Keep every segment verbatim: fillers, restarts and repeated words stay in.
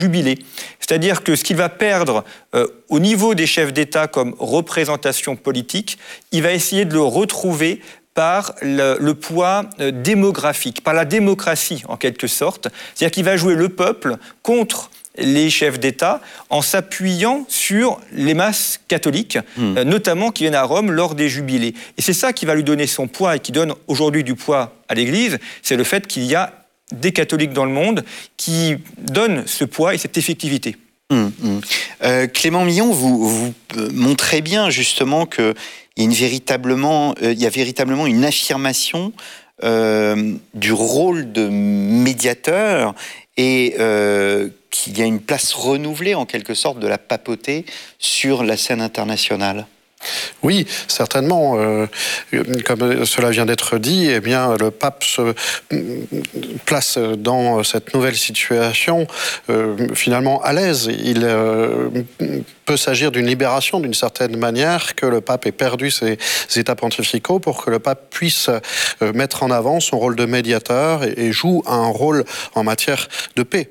jubilé. C'est-à-dire que ce qu'il va perdre euh, au niveau des chefs d'État comme représentation politique, il va essayer de le retrouver par le, le poids euh, démographique, par la démocratie en quelque sorte. C'est-à-dire qu'il va jouer le peuple contre les chefs d'État en s'appuyant sur les masses catholiques, mmh. euh, notamment qui viennent à Rome lors des jubilés. Et c'est ça qui va lui donner son poids et qui donne aujourd'hui du poids à l'Église, c'est le fait qu'il y a des catholiques dans le monde qui donnent ce poids et cette effectivité. Mmh, mmh. Euh, Clément Millon, vous, vous montrez bien justement qu'il y a, une véritablement, euh, il y a véritablement une affirmation euh, du rôle de médiateur et euh, qu'il y a une place renouvelée en quelque sorte de la papauté sur la scène internationale. Oui, certainement. Euh, comme cela vient d'être dit, eh bien, le pape se place dans cette nouvelle situation euh, finalement à l'aise. Il euh, peut s'agir d'une libération d'une certaine manière, que le pape ait perdu ses états pontificaux pour que le pape puisse euh, mettre en avant son rôle de médiateur et, et joue un rôle en matière de paix.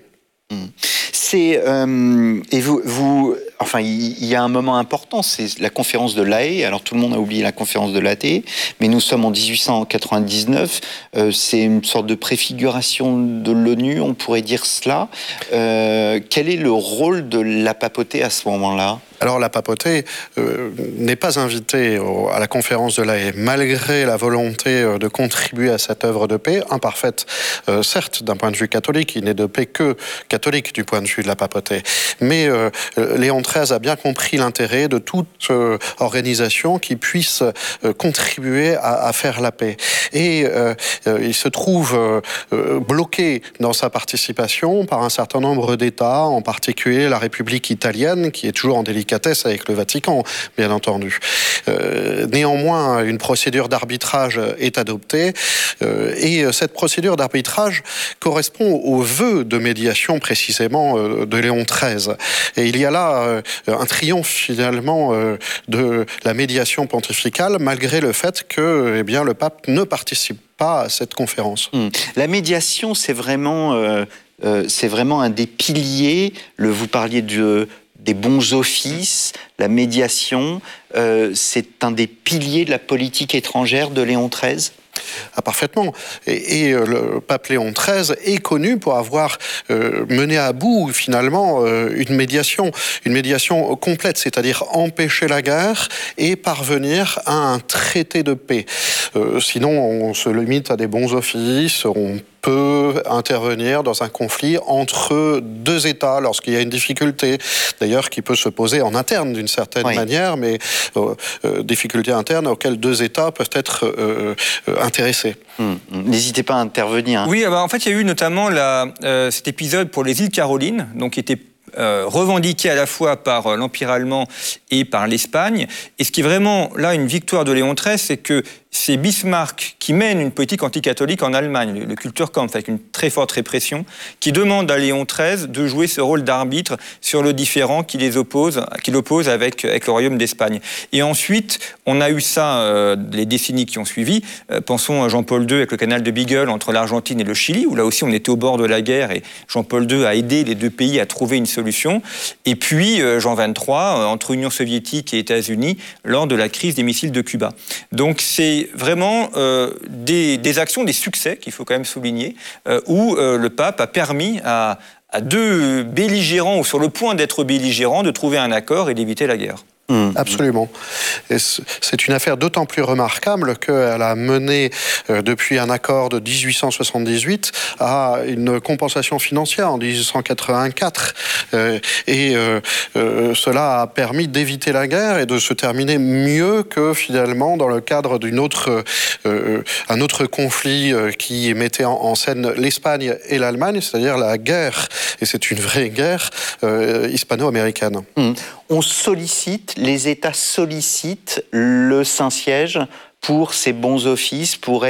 C'est euh, et vous, vous, enfin, il y a un moment important, c'est la conférence de La Haye. Alors tout le monde a oublié la conférence de La Haye, mais nous sommes en dix-huit cent quatre-vingt-dix-neuf. Euh, c'est une sorte de préfiguration de l'ONU, on pourrait dire cela. Euh, quel est le rôle de la papauté à ce moment-là ? Alors la papauté euh, n'est pas invitée au, à la conférence de La Haye, malgré la volonté euh, de contribuer à cette œuvre de paix, imparfaite, euh, certes, d'un point de vue catholique, il n'est de paix que catholique du point de vue de la papauté. Mais euh, Léon treize a bien compris l'intérêt de toute euh, organisation qui puisse euh, contribuer à, à faire la paix. Et euh, euh, il se trouve euh, bloqué dans sa participation par un certain nombre d'États, en particulier la République italienne, qui est toujours en délicatesse avec le Vatican, bien entendu. Euh, néanmoins, une procédure d'arbitrage est adoptée euh, et cette procédure d'arbitrage correspond aux vœux de médiation précisément euh, de Léon treize. Et il y a là euh, un triomphe finalement euh, de la médiation pontificale, malgré le fait que eh bien, le pape ne participe pas à cette conférence. Mmh. La médiation, c'est vraiment, euh, euh, c'est vraiment un des piliers. Le, vous parliez de des bons offices, la médiation, euh, c'est un des piliers de la politique étrangère de Léon treize ? Ah, parfaitement. Et, et euh, le pape Léon treize est connu pour avoir euh, mené à bout, finalement, euh, une médiation, une médiation complète, c'est-à-dire empêcher la guerre et parvenir à un traité de paix. Euh, sinon, on se limite à des bons offices, on peut intervenir dans un conflit entre deux États lorsqu'il y a une difficulté, d'ailleurs qui peut se poser en interne d'une certaine oui. manière, mais euh, euh, difficultés internes auxquelles deux États peuvent être euh, euh, intéressés. Hum, hum. N'hésitez pas à intervenir. Oui, bah en fait, il y a eu notamment la, euh, cet épisode pour les îles Carolines, donc qui était Euh, revendiqué à la fois par euh, l'Empire allemand et par l'Espagne. Et ce qui est vraiment là une victoire de Léon treize, c'est que c'est Bismarck qui mène une politique anticatholique en Allemagne, le, le Kulturkampf, avec une très forte répression, qui demande à Léon treize de jouer ce rôle d'arbitre sur le différend qui les oppose, qui l'oppose avec, avec le Royaume d'Espagne. Et ensuite, on a eu ça euh, les décennies qui ont suivi. Euh, pensons à Jean-Paul deux avec le canal de Beagle entre l'Argentine et le Chili, où là aussi on était au bord de la guerre et Jean-Paul deux a aidé les deux pays à trouver une solution. Et puis euh, Jean vingt-trois euh, entre Union soviétique et États-Unis lors de la crise des missiles de Cuba. Donc c'est vraiment euh, des, des actions, des succès qu'il faut quand même souligner, euh, où euh, le pape a permis à, à deux belligérants ou sur le point d'être belligérants de trouver un accord et d'éviter la guerre. Mmh. Absolument. Et c'est une affaire d'autant plus remarquable qu'elle a mené, euh, depuis un accord de dix-huit cent soixante-dix-huit, à une compensation financière en dix-huit cent quatre-vingt-quatre. Euh, et euh, euh, cela a permis d'éviter la guerre et de se terminer mieux que finalement dans le cadre d'une autre, euh, un autre conflit euh, qui mettait en, en scène l'Espagne et l'Allemagne, c'est-à-dire la guerre, et c'est une vraie guerre euh, hispano-américaine. Mmh. On sollicite, les États sollicitent le Saint-Siège pour ses bons offices, pour être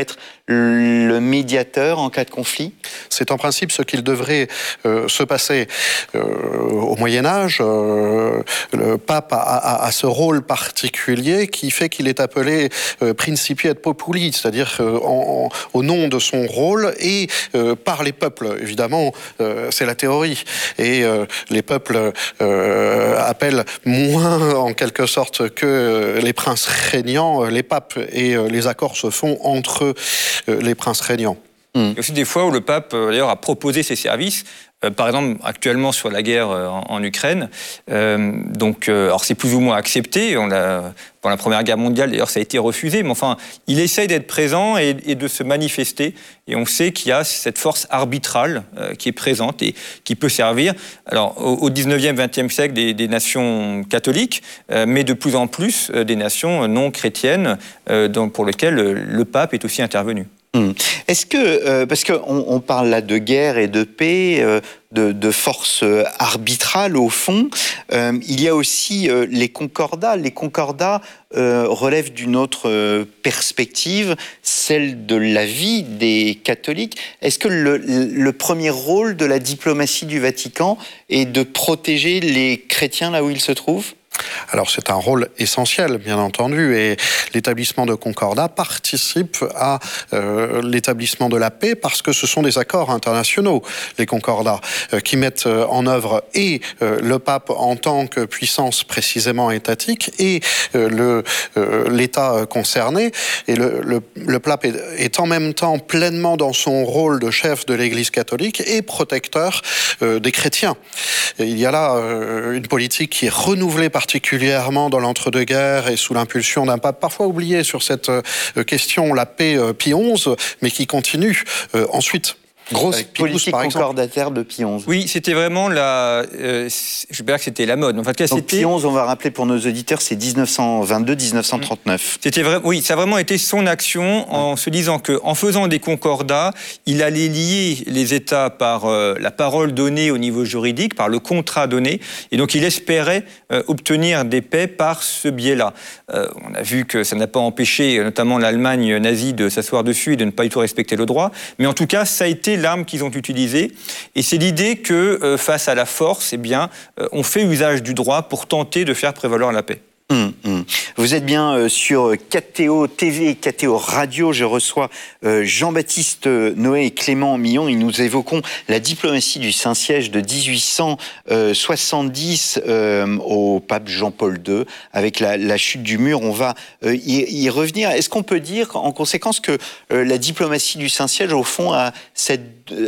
le médiateur en cas de conflit? C'est en principe ce qu'il devrait euh, se passer euh, au Moyen-Âge. Euh, le pape a, a, a ce rôle particulier qui fait qu'il est appelé euh, principi et populi, c'est-à-dire euh, en, en, au nom de son rôle et euh, par les peuples. Évidemment, euh, c'est la théorie. Et euh, les peuples euh, appellent moins, en quelque sorte, que les princes régnants, les papes, et euh, les accords se font entre euh, les princes régnants. Il y a aussi des fois où le pape, d'ailleurs, a proposé ses services. Euh, par exemple, actuellement sur la guerre euh, en, en Ukraine. Euh, donc, euh, alors c'est plus ou moins accepté. On l'a, pendant la Première Guerre mondiale, d'ailleurs, ça a été refusé. Mais enfin, il essaye d'être présent et, et de se manifester. Et on sait qu'il y a cette force arbitrale euh, qui est présente et qui peut servir. Alors, au, au dix-neuvième, vingtième siècle, des, des nations catholiques, euh, mais de plus en plus euh, des nations non chrétiennes, euh, dans, pour lesquelles le, le pape est aussi intervenu. Hum. Est-ce que, euh, parce qu'on on parle là de guerre et de paix, euh, de, de force arbitrale au fond, euh, il y a aussi euh, les concordats. Les concordats euh, relèvent d'une autre euh, perspective, celle de la vie des catholiques. Est-ce que le, le premier rôle de la diplomatie du Vatican est de protéger les chrétiens là où ils se trouvent ? Alors c'est un rôle essentiel, bien entendu, et l'établissement de concordats participe à euh, l'établissement de la paix parce que ce sont des accords internationaux, les concordats, euh, qui mettent euh, en œuvre et euh, le pape en tant que puissance précisément étatique et euh, le, euh, l'État concerné. Et le, le, le pape est, est en même temps pleinement dans son rôle de chef de l'Église catholique et protecteur euh, des chrétiens. Et il y a là euh, une politique qui est renouvelée par particulièrement dans l'entre-deux-guerres et sous l'impulsion d'un pape parfois oublié sur cette euh, question, la paix euh, Pie onze, mais qui continue euh, ensuite. Grosse politique concordataire de Pie onze. Oui, c'était vraiment la... Euh, je veux dire que c'était la mode. En fait, Donc c'était... Pie onze, on va rappeler pour nos auditeurs, c'est dix-neuf cent vingt-deux dix neuf cent trente-neuf. C'était vrai, oui, ça a vraiment été son action en se disant qu'en faisant des concordats, il allait lier les États par euh, la parole donnée au niveau juridique, par le contrat donné, et donc il espérait euh, obtenir des paix par ce biais-là. Euh, on a vu que ça n'a pas empêché notamment l'Allemagne nazie de s'asseoir dessus et de ne pas du tout respecter le droit, mais en tout cas, ça a été l'arme qu'ils ont utilisée, et c'est l'idée que euh, face à la force, eh bien, euh, on fait usage du droit pour tenter de faire prévaloir la paix. Hum, hum. Vous êtes bien euh, sur K T O T V et K T O Radio. Je reçois euh, Jean-Baptiste Noé et Clément Millon et nous évoquons la diplomatie du Saint-Siège de dix-huit cent soixante-dix euh, au pape Jean-Paul deux avec la, la chute du mur. On va euh, y, y revenir. Est-ce qu'on peut dire en conséquence que euh, la diplomatie du Saint-Siège au fond a cette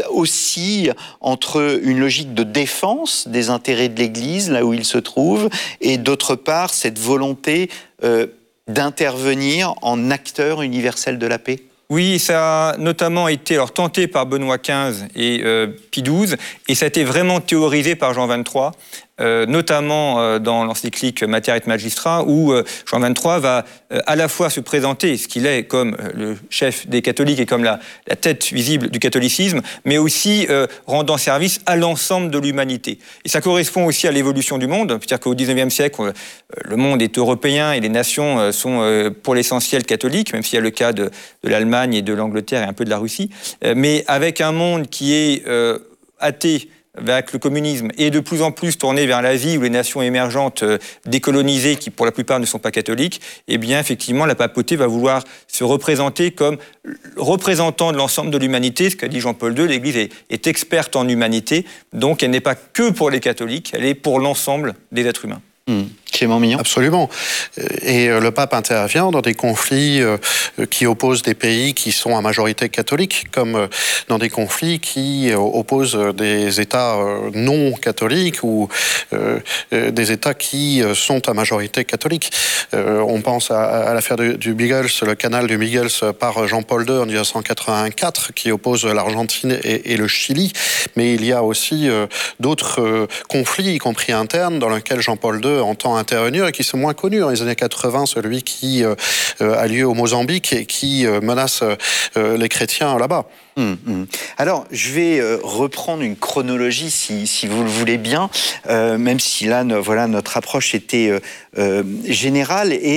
aussi entre une logique de défense des intérêts de l'Église, là où il se trouve, et d'autre part, cette volonté euh, d'intervenir en acteur universel de la paix? Oui, ça a notamment été alors, tenté par Benoît quinze et euh, Pie douze, et ça a été vraiment théorisé par Jean vingt-trois, euh, notamment euh, dans l'encyclique Mater et Magistra, où euh, Jean vingt-trois va euh, à la fois se présenter, ce qu'il est comme euh, le chef des catholiques et comme la, la tête visible du catholicisme, mais aussi euh, rendant service à l'ensemble de l'humanité. Et ça correspond aussi à l'évolution du monde, c'est-à-dire qu'au dix-neuvième siècle, euh, le monde est européen et les nations euh, sont euh, pour l'essentiel catholiques, même s'il y a le cas de, de l'Allemagne et de l'Angleterre et un peu de la Russie, euh, mais avec un monde qui est euh, athée avec le communisme et de plus en plus tourné vers l'Asie où les nations émergentes euh, décolonisées qui pour la plupart ne sont pas catholiques, eh bien effectivement la papauté va vouloir se représenter comme représentant de l'ensemble de l'humanité, ce qu'a dit Jean-Paul deux, l'Église est, est experte en humanité, donc elle n'est pas que pour les catholiques, elle est pour l'ensemble des êtres humains. Mmh. Clément Millon. Absolument. Et le pape intervient dans des conflits qui opposent des pays qui sont à majorité catholique, comme dans des conflits qui opposent des États non catholiques ou des États qui sont à majorité catholique. On pense à l'affaire du Beagle, le canal du Beagle par Jean-Paul deux en dix-neuf cent quatre-vingt-quatre, qui oppose l'Argentine et le Chili. Mais il y a aussi d'autres conflits, y compris internes, dans lesquels Jean-Paul deux entend intervenir et qui sont moins connus. Dans les années quatre-vingts, celui qui euh, a lieu au Mozambique et qui euh, menace euh, les chrétiens là-bas. Mmh, mmh. Alors, je vais euh, reprendre une chronologie, si, si vous le voulez bien, euh, même si là, no, voilà, notre approche était euh, euh, générale et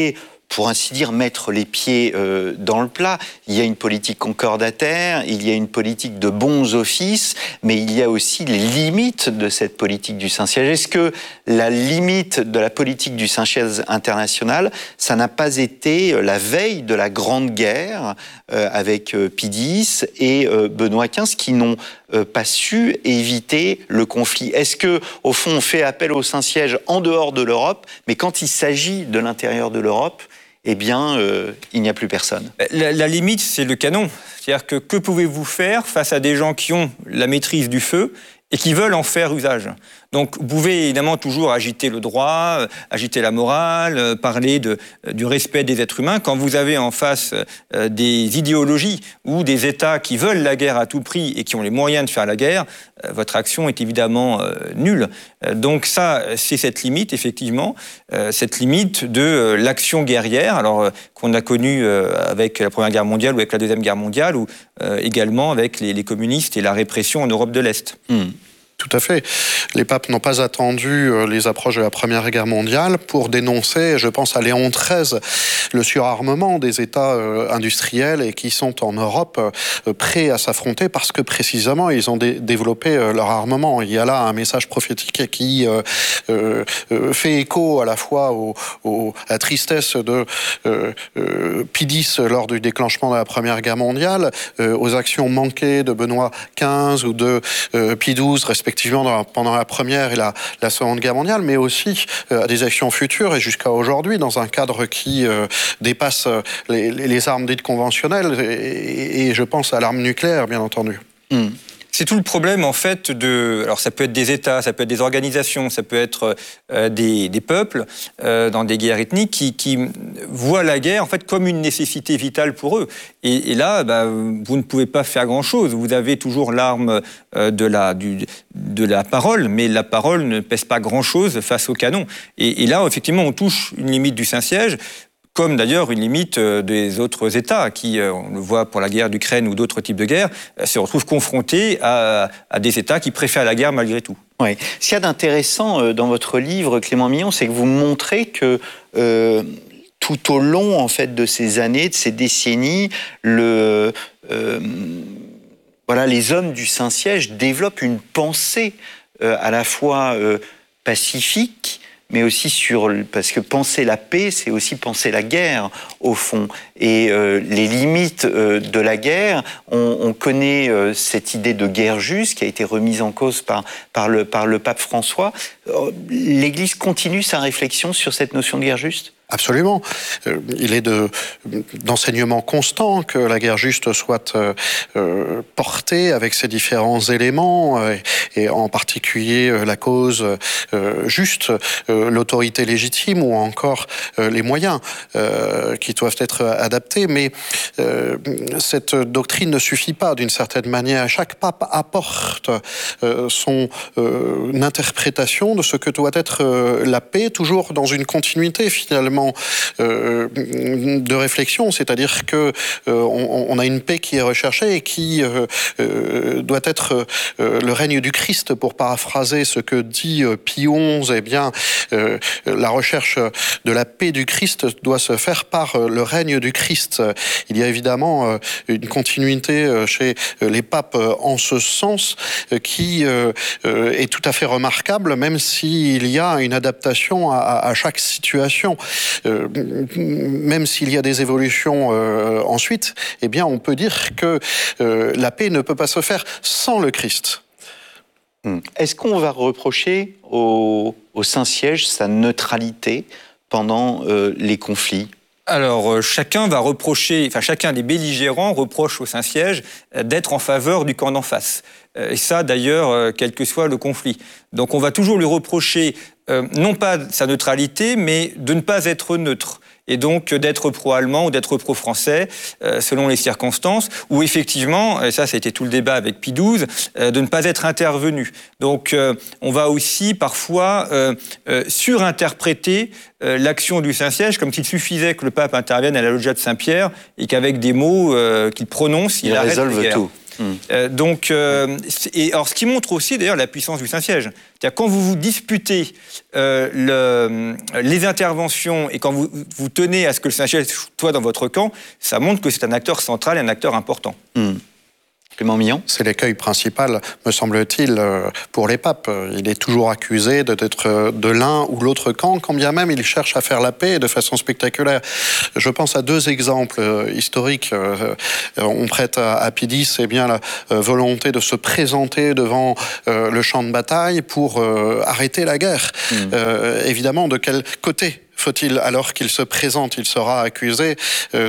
pour ainsi dire, mettre les pieds euh, dans le plat. Il y a une politique concordataire, il y a une politique de bons offices, mais il y a aussi les limites de cette politique du Saint-Siège. Est-ce que la limite de la politique du Saint-Siège international, ça n'a pas été la veille de la Grande Guerre euh, avec euh, Pie X et euh, Benoît quinze qui n'ont euh, pas su éviter le conflit? Est-ce que, au fond, on fait appel au Saint-Siège en dehors de l'Europe, mais quand il s'agit de l'intérieur de l'Europe, eh bien, euh, il n'y a plus personne. La, la limite, c'est le canon. C'est-à-dire que que pouvez-vous faire face à des gens qui ont la maîtrise du feu et qui veulent en faire usage? Donc, vous pouvez évidemment toujours agiter le droit, euh, agiter la morale, euh, parler de, euh, du respect des êtres humains. Quand vous avez en face euh, des idéologies ou des États qui veulent la guerre à tout prix et qui ont les moyens de faire la guerre, euh, votre action est évidemment euh, nulle. Euh, donc ça, c'est cette limite, effectivement, euh, cette limite de euh, l'action guerrière, alors euh, qu'on a connue euh, avec la Première Guerre mondiale ou avec la Deuxième Guerre mondiale, ou euh, également avec les, les communistes et la répression en Europe de l'Est. Mmh. Tout à fait. Les papes n'ont pas attendu les approches de la Première Guerre mondiale pour dénoncer, je pense à Léon treize, le surarmement des États industriels et qui sont en Europe prêts à s'affronter parce que précisément ils ont dé développé leur armement. Il y a là un message prophétique qui euh, euh, fait écho à la fois au, au, à la tristesse de euh, euh, Pie X lors du déclenchement de la Première Guerre mondiale, euh, aux actions manquées de Benoît quinze ou de euh, Pie douze, respectivement dans la, pendant la Première et la, la Seconde Guerre mondiale, mais aussi euh, à des actions futures et jusqu'à aujourd'hui, dans un cadre qui euh, dépasse les, les armes dites conventionnelles, et, et je pense à l'arme nucléaire, bien entendu. Mmh. C'est tout le problème, en fait, de... Alors, ça peut être des États, ça peut être des organisations, ça peut être euh, des, des peuples euh, dans des guerres ethniques qui, qui voient la guerre, en fait, comme une nécessité vitale pour eux. Et, et là, bah, vous ne pouvez pas faire grand-chose. Vous avez toujours l'arme euh, de, la, du, de la parole, mais la parole ne pèse pas grand-chose face au canon. Et, et là, effectivement, on touche une limite du Saint-Siège, comme d'ailleurs une limite des autres États qui, on le voit pour la guerre d'Ukraine ou d'autres types de guerres, se retrouvent confrontés à, à des États qui préfèrent la guerre malgré tout. Oui. Ce qu'il y a d'intéressant dans votre livre, Clément Millon, c'est que vous montrez que euh, tout au long en fait, de ces années, de ces décennies, le, euh, voilà, les hommes du Saint-Siège développent une pensée euh, à la fois euh, pacifique, mais aussi sur... Parce que penser la paix, c'est aussi penser la guerre, au fond. Et euh, les limites euh, de la guerre, on, on connaît euh, cette idée de guerre juste qui a été remise en cause par, par, le, par le pape François. L'Église continue sa réflexion sur cette notion de guerre juste ? Absolument. Il est de, d'enseignement constant que la guerre juste soit euh, portée avec ses différents éléments, euh, et en particulier euh, la cause euh, juste, euh, l'autorité légitime ou encore euh, les moyens euh, qui doivent être adaptés. Mais euh, cette doctrine ne suffit pas d'une certaine manière. Chaque pape apporte euh, son euh, interprétation de ce que doit être euh, la paix, toujours dans une continuité finalement Euh, de réflexion, c'est-à-dire que euh, on, on a une paix qui est recherchée et qui euh, euh, doit être euh, le règne du Christ, pour paraphraser ce que dit euh, Pie onze. Eh bien, euh, la recherche de la paix du Christ doit se faire par euh, le règne du Christ. Il y a évidemment euh, une continuité euh, chez les papes euh, en ce sens euh, qui euh, euh, est tout à fait remarquable, même s'il y a une adaptation à, à chaque situation. Euh, même s'il y a des évolutions euh, ensuite, eh bien, on peut dire que euh, la paix ne peut pas se faire sans le Christ. Est-ce qu'on va reprocher au, au Saint-Siège sa neutralité pendant euh, les conflits ? Alors, euh, chacun va reprocher, enfin, chacun des belligérants reproche au Saint-Siège euh, d'être en faveur du camp d'en face. Euh, et ça, d'ailleurs, euh, quel que soit le conflit. Donc, on va toujours lui reprocher, euh, non pas sa neutralité, mais de ne pas être neutre. Et donc d'être pro-allemand ou d'être pro-français, euh, selon les circonstances, ou effectivement, et ça, ça a été tout le débat avec Pie douze, euh, de ne pas être intervenu. Donc euh, on va aussi parfois euh, euh, surinterpréter euh, l'action du Saint-Siège, comme s'il suffisait que le pape intervienne à la loggia de Saint-Pierre et qu'avec des mots euh, qu'il prononce, il, il arrête résolve la guerre. tout. Mmh. Euh, donc, euh, et alors, ce qui montre aussi d'ailleurs la puissance du Saint-Siège. C'est-à-dire quand vous vous disputez euh, le, les interventions et quand vous, vous tenez à ce que le Saint-Siège soit dans votre camp, ça montre que c'est un acteur central et un acteur important. Mmh. Clément Millon. C'est l'écueil principal, me semble-t-il, pour les papes. Il est toujours accusé d'être de l'un ou l'autre camp, quand bien même il cherche à faire la paix de façon spectaculaire. Je pense à deux exemples historiques. On prête à Pidis eh bien, la volonté de se présenter devant le champ de bataille pour arrêter la guerre. Mmh. Euh, évidemment, de quel côté faut-il, alors qu'il se présente, il sera accusé